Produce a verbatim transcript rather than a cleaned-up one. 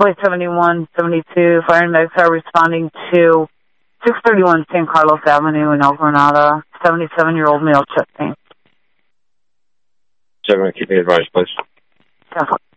Plate seventy-one seventy-two, fire and medics are responding to six thirty-one San Carlos Avenue in El Granada, seventy-seven-year-old male chest pain. Seven, keep me advised, please. Definitely.